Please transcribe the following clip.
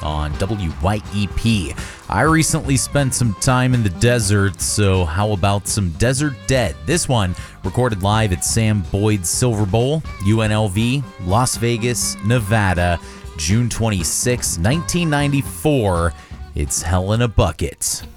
on WYEP. I recently spent some time in the desert, so how about some Desert Dead? This one recorded live at Sam Boyd's Silver Bowl, UNLV, Las Vegas, Nevada, June 26, 1994. It's Hell in a Bucket.